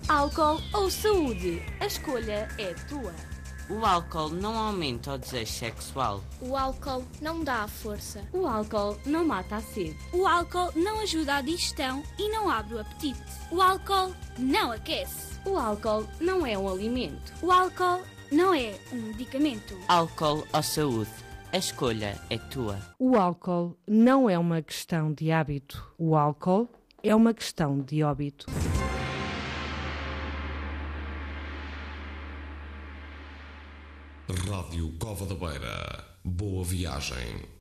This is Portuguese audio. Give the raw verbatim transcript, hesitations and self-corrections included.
Álcool ou saúde? A escolha é tua. O álcool não aumenta o desejo sexual. O álcool não dá a força. O álcool não mata a sede. O álcool não ajuda à digestão e não abre o apetite. O álcool não aquece. O álcool não é um alimento. O álcool não é um medicamento. Álcool ou saúde? A escolha é tua. O álcool não é uma questão de hábito. O álcool é uma questão de óbito. Rádio Cova da Beira. Boa viagem.